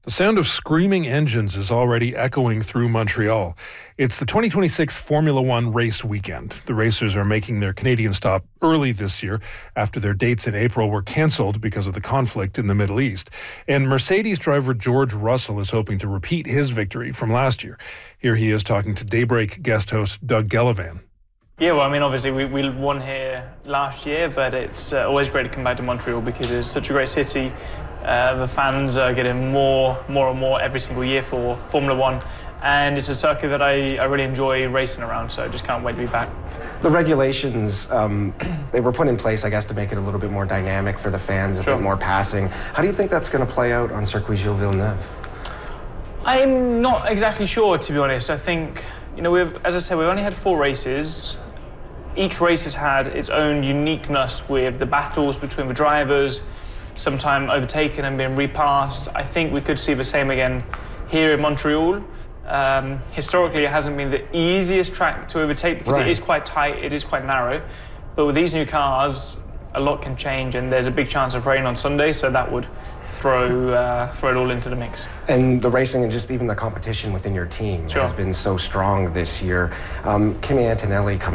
The sound of screaming engines is already echoing through Montreal. It's the 2026 Formula One race weekend. The racers are making their Canadian stop early this year after their dates in April were cancelled because of the conflict in the Middle East. And Mercedes driver George Russell is hoping to repeat his victory from last year. Here he is talking to Daybreak guest host Doug Gellivan. Yeah, well, I mean, obviously we won here last year, but it's always great to come back to Montreal because it's such a great city. The fans are getting more and more every single year for Formula One. And it's a circuit that I really enjoy racing around, so I just can't wait to be back. The regulations, they were put in place, I guess, to make it a little bit more dynamic for the fans, a bit more passing. How do you think that's going to play out on Circuit Gilles Villeneuve? I'm not exactly sure, to be honest. I think, as I said, we've only had 4 races. Each race has had its own uniqueness with the battles between the drivers, sometime overtaken and being repassed. I think we could see the same again here in Montreal. Historically, it hasn't been the easiest track to overtake because it is quite tight, it is quite narrow. But with these new cars, a lot can change, and there's a big chance of rain on Sunday, so that would throw it all into the mix. And the racing and just even the competition within your team has been so strong this year. Kimi Antonelli coming